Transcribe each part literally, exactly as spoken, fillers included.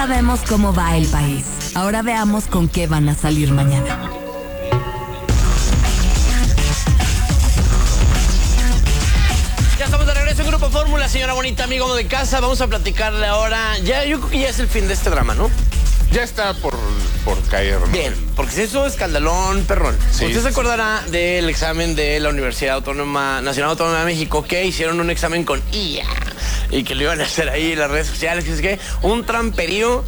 sabemos cómo va el país. Ahora veamos con qué van a salir mañana. Ya estamos de regreso en Grupo Fórmula, señora bonita, amigo de casa. Vamos a platicarle ahora. Ya, yo creo que ya es el fin de este drama, ¿no? Ya está por, por caer, ¿no? Bien, porque si eso es escandalón, perrón. Sí, Usted se sí. acordará del examen de la Universidad Autónoma Nacional Autónoma de México, que hicieron un examen con I A y que lo iban a hacer ahí en las redes sociales, que es que un tramperío,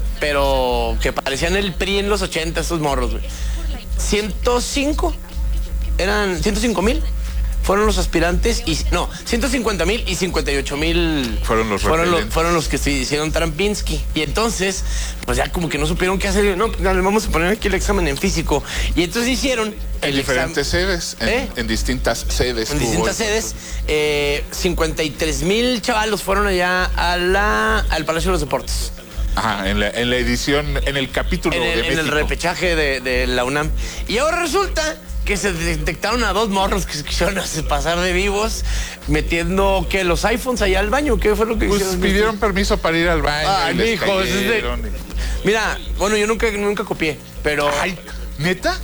pero que parecían el P R I en los ochenta, estos morros, güey. ciento cinco, eran ciento cinco mil. Fueron los aspirantes y no, ciento cincuenta mil y cincuenta y ocho mil fueron los fueron, lo, fueron los que se hicieron Trampinsky. Y entonces, pues ya como que no supieron qué hacer. No, pues, vamos a poner aquí el examen en físico. Y entonces hicieron en diferentes sedes, en, ¿Eh? en distintas sedes. En distintas sedes, eh, cincuenta y tres mil chavalos fueron allá a la, al Palacio de los Deportes. Ajá, en la, en la edición, en el capítulo en el, de en México. el repechaje de, de la UNAM. Y ahora resulta que se detectaron a dos morros que se quisieron pasar de vivos metiendo que los iPhones allá al baño. ¿Qué fue lo que pues hicieron? pidieron permiso para ir al baño. Ay, y les mijo, es de... cayeron y... Mira, bueno, yo nunca, nunca copié, pero... Ay, ¿neta?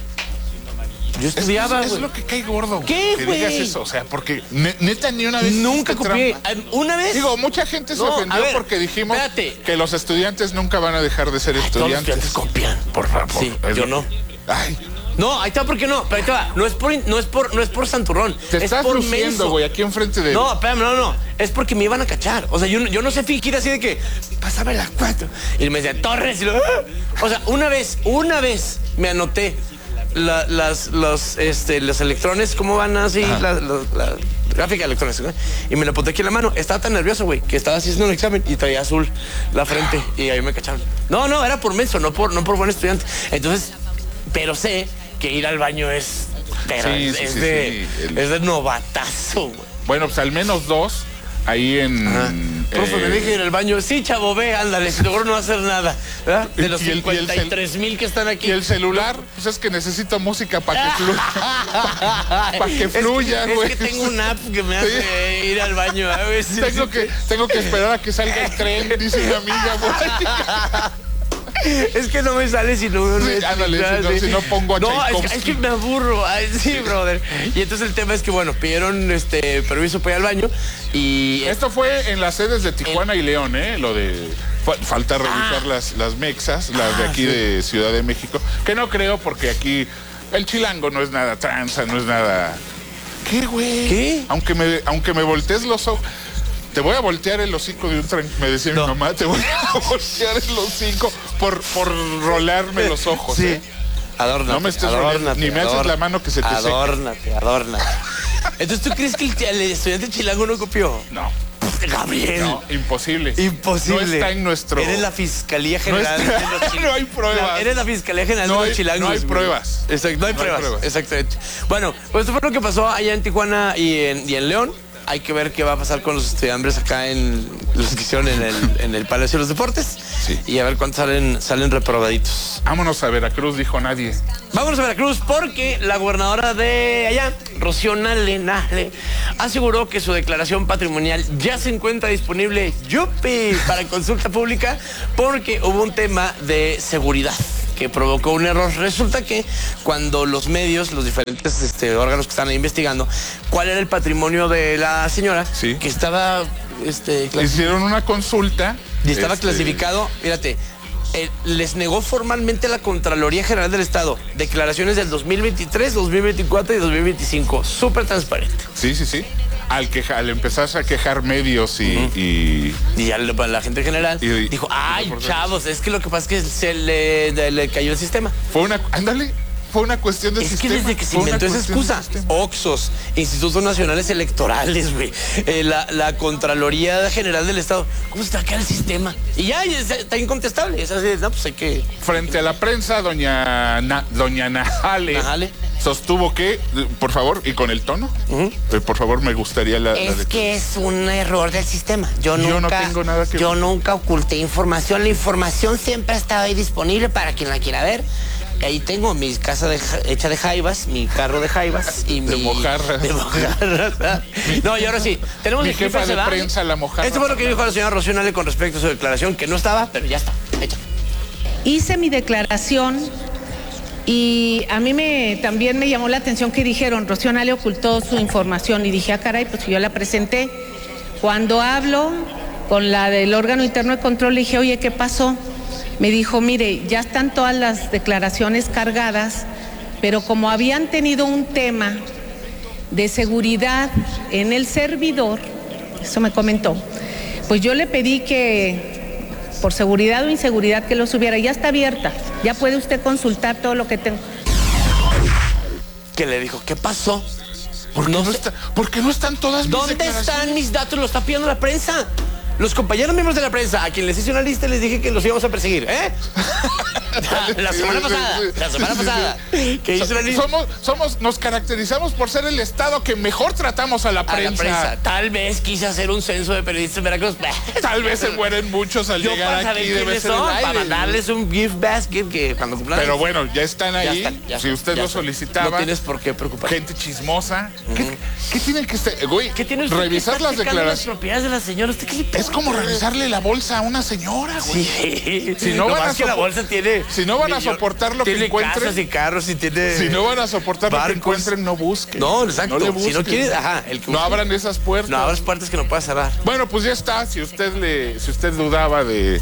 Yo estudiaba, Es, es, güey. es lo que cae gordo. ¿Qué, que güey? digas eso, o sea, porque ne, neta ni una vez... Nunca copié. Trampa. Una vez... Digo, mucha gente se No, ofendió a ver, porque dijimos espérate. que los estudiantes nunca van a dejar de ser Ay, todos los estudiantes. estudiantes copian. Por favor. Sí, es yo lo- no. Ay, No, ahí está, ¿por qué no? Pero ahí te va. No es por, no es por, no es por santurrón. te es estás por luciendo, menso. güey, aquí enfrente de... No, espérame, no, no. Es porque me iban a cachar. O sea, yo, yo no sé fingir así de que, pásame las cuatro. Y me decía, Torres. Y lo, ¡ah! O sea, una vez, una vez me anoté la, las, los, este, los electrones, cómo van así, la, la, la gráfica de electrones, ¿no? Y me la apunté aquí en la mano. Estaba tan nervioso, güey, que estaba haciendo un examen y traía azul la frente. Y ahí me cacharon. No, no, era por menso, no por, no por buen estudiante. Entonces, pero sé que ir al baño es... Pero Sí, es, sí, es sí, de, sí, el- es de novatazo, güey. Bueno, pues al menos dos ahí en... Ajá. Profe, eh, me dije en el baño, sí, chavo, ve, ándale, seguro no va a hacer nada. ¿Verdad? De los Y el- y el cincuenta y tres mil que están aquí. Y el celular, pues es que necesito música para que fluya. Para que Es que- fluya, güey. Es que tengo una app que me hace Sí. ir al baño. A ver, sí, Tengo sí. que, tengo que esperar a que salga el tren, dice mi amiga, güey. Es que no me sale si no... Sí, ándale, si no- si no pongo a No, es que, Tchaikovsky. es que me aburro. Ay, sí, brother. Y entonces el tema es que, bueno, pidieron este permiso para ir al baño y... Esto fue en las sedes de Tijuana y León, ¿eh? Lo de... fa- Falta revisar Ah. las, las mexas, las de Ah, aquí sí. de Ciudad de México, que no creo porque aquí el chilango no es nada tranza, no es nada... ¿Qué, güey? ¿Qué? Aunque me, aunque me voltees los ojos... Te voy a voltear el hocico de un tren, me decía No. mi mamá, te voy a voltear el hocico por, por rolarme los ojos, Sí. ¿eh? Adórnate, No me estés rodeando, adórnate, ni me haces adórnate, la mano que se te seque. Adórnate, adórnate. Entonces, ¿tú crees que el, el estudiante chilango no copió? No, Gabriel. no, imposible. Imposible. No está en nuestro... Eres la Fiscalía No, General está- de los Chilangos. no hay pruebas. La- eres la Fiscalía General No de hay- los Chilangos. no hay güey. pruebas. Exacto, no hay, No hay pruebas. pruebas. Exactamente. Bueno, pues esto fue lo que pasó allá en Tijuana y en, y en León. Hay que ver qué va a pasar con los estudiantes acá en los que hicieron en el, en el Palacio de los Deportes. Sí. Y a ver cuántos salen, salen reprobaditos. Vámonos a Veracruz, dijo nadie. Vámonos a Veracruz porque la gobernadora de allá, Rocío Nale, Nale, aseguró que su declaración patrimonial ya se encuentra disponible, ¡yupi!, para consulta pública porque hubo un tema de seguridad que provocó un error. Resulta que cuando los medios, los diferentes este, órganos que están ahí investigando cuál era el patrimonio de la señora, Sí. que estaba... Este, clas- Hicieron una consulta. y estaba este, clasificado, fíjate, eh, les negó formalmente la Contraloría General del Estado declaraciones del dos mil veintitrés, dos mil veinticuatro y dos mil veinticinco. Súper transparente. Sí, sí, sí. Al, queja, al empezarse a quejar medios y... Uh-huh. y Y ya la, la gente en general Y- dijo, y ay, reporteros. chavos, es que lo que pasa es que se le, le- le cayó el sistema. fue una... Ándale, fue una cuestión de Es sistema. que desde que se fue una inventó esa cuestión de excusa, sistema. Oxos, Institutos Nacionales Electorales, güey, eh, la, la Contraloría General del Estado, ¿cómo se te va a quedar el sistema? Y ya, ya está, está incontestable. Es así, no, pues hay que... Frente a la prensa, doña, Na- doña Najale, Najale. sostuvo que, por favor, y con el tono, Ujú. eh, por favor, me gustaría la... la Es de- que es un error del sistema. Yo Yo no nunca, tengo nada que yo ver. nunca oculté información. La información siempre ha estado ahí disponible para quien la quiera ver. Ahí tengo mi casa de ja- hecha de jaivas, mi carro de jaivas y De mi... mojarras. De mojarras. No, y ahora sí, tenemos Mi el clip jefa ese, de ¿va? prensa, la mojarra. Esto fue lo que dijo la señora Rocío Nale con respecto a su declaración, que no estaba, pero ya está. échale. Hice mi declaración y a mí me también me llamó la atención que dijeron, Rocío Nale ocultó su información y dije, ah, caray, pues yo la presenté. Cuando hablo con la del órgano interno de control, le dije, oye, ¿qué pasó? Me dijo, mire, ya están todas las declaraciones cargadas, pero como habían tenido un tema de seguridad en el servidor, eso me comentó, pues yo le pedí que, por seguridad o inseguridad, que lo subiera. Ya está abierta, ya puede usted consultar todo lo que tengo. Que le dijo, ¿qué pasó? ¿Por qué no, no, está, ¿por qué no están todas mis ¿Dónde están mis datos? Lo está pidiendo la prensa. Los compañeros miembros de la prensa, a quien les hice una lista, les dije que los íbamos a perseguir, ¿eh? la, la semana pasada, la semana pasada. Que hice una lista. Somos, somos, nos caracterizamos por ser el estado que mejor tratamos a la prensa. A la prensa. Tal vez quise hacer un censo de periodistas en Veracruz. Tal vez se mueren muchos al Yo llegar para aquí. Saber Debe ser son, el aire. Para mandarles un gift basket que cuando cumplan. Pero bueno, ya están ahí. Ya están, ya si están, usted ya lo están. solicitaba. No tienes por qué preocuparte. Gente chismosa. Uh-huh. ¿Qué, ¿Qué tiene que estar? Güey, ¿Qué tiene usted revisar que las estar checando declaraciones. las propiedades de la señora? ¿Usted qué le importa? Es como revisarle la bolsa a una señora, güey. Sí. Si no, no van a que la sopor- bolsa tiene. si no van a millón- soportar lo que tiene encuentren. casas y carros y tiene. Si no van a soportar lo que barcos. encuentren, no busquen. No, exacto. No le Si busquen. no quieres, ajá. El que No busque- abran esas puertas. No abras puertas que no puedas cerrar. Bueno, pues ya está. Si usted le, si usted dudaba de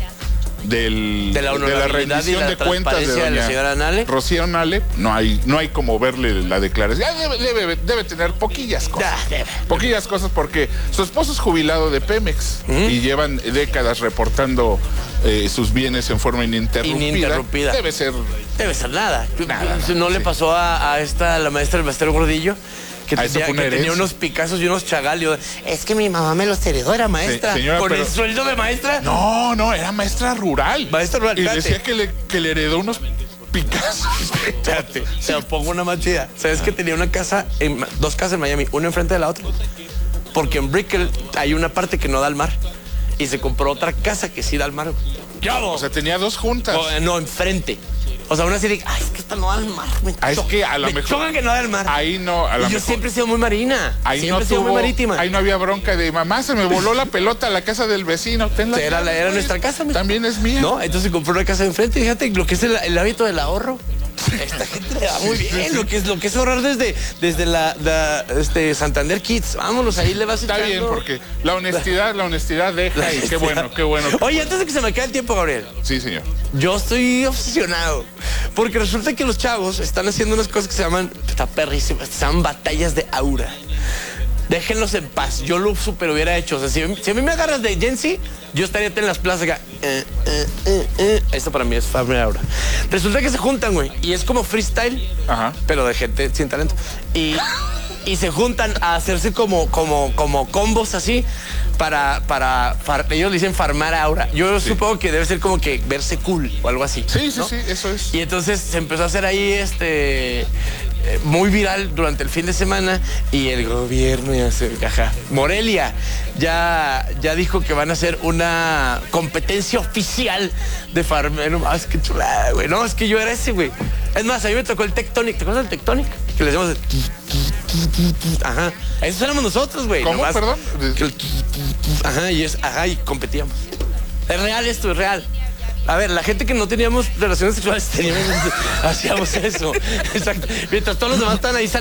del, De la honorabilidad rendición y la de cuentas de, transparencia de la doña señora Nale. Rocío Nale, no hay, no hay como verle la declaración. Ya debe, debe, debe tener poquillas cosas. Ya, debe. Poquillas cosas porque su esposo es jubilado de Pemex y llevan décadas reportando eh, sus bienes en forma ininterrumpida. Ininterrumpida. Debe ser. Debe ser nada. Nada, ¿No nada, le sí. pasó a, a esta, la maestra del Bastero Gordillo? Que, Ah, eso tenía, fue una que tenía herencia. unos Picassos y unos Chagall. Yo, Es que mi mamá me los heredó, era maestra. Sí, señora, con pero- el sueldo de maestra. No, no, era maestra rural. Maestra rural, Y espérate. decía que le, que le heredó unos Picassos. Espérate, te pongo una más chida. ¿Sabes que tenía una casa, en, dos casas en Miami, una enfrente de la otra? Porque en Brickell hay una parte que no da al mar. Y se compró otra casa que sí da al mar. ¿Qué hago? O sea, tenía dos juntas. O, eh, no, enfrente. O sea, una así de, ay, es que esta no da al mar. Me Ah, es choca, que a lo me mejor- choca que no da al mar. Ahí no, a lo y yo mejor. siempre he sido muy marina. Ahí siempre no he sido tuvo, muy marítima. ahí no había bronca de mamá, se me voló la pelota a la casa del vecino. Ten las Era, la- llaves, era güey. nuestra casa, mijo. También es mía. No, entonces compró una casa de enfrente. Fíjate lo que es el, el hábito del ahorro. Esta gente le va muy bien. Sí, sí. Lo que es lo que es ahorrar desde, desde la, la, este, Santander Kids. Vámonos, ahí le vas Está echando. bien, porque la honestidad, la honestidad deja La y qué honestidad. bueno, qué bueno. Oye, antes de que se me acabe el tiempo, Gabriel, Sí, señor. yo estoy obsesionado. Porque resulta que los chavos están haciendo unas cosas que se llaman, está perrísimas, se llaman batallas de aura. Déjenlos en paz. Yo lo super hubiera hecho. O sea, si, si a mí me agarras de Gen Z, yo estaría en las plazas acá. Eh, eh, eh, eh. Esto para mí es Farmer Aura. Resulta que se juntan, güey. Y es como freestyle, Ajá. pero de gente sin talento. Y, y se juntan a hacerse como, como, como combos así para, para, far- ellos le dicen farmar aura. Yo supongo que debe ser como que verse cool o algo así. Sí, sí, ¿no? sí, eso es. Y entonces se empezó a hacer ahí este eh, muy viral durante el fin de semana y el gobierno ya se ajá. Morelia ya, ya dijo que van a hacer una competencia oficial de farmero. Ah, es que chulada, güey. No, es que yo era ese, güey. Es más, a mí me tocó el Tectonic. ¿Te acuerdas del Tectonic? Que le decíamos el... Ajá. Esos éramos nosotros, güey. ¿Cómo? Nomás Perdón. que el... Ajá, y es... Ajá, y competíamos. Es real esto, es real. A ver, la gente que no teníamos relaciones sexuales teníamos, hacíamos eso. Exacto. Mientras todos los demás estaban ahí saliendo.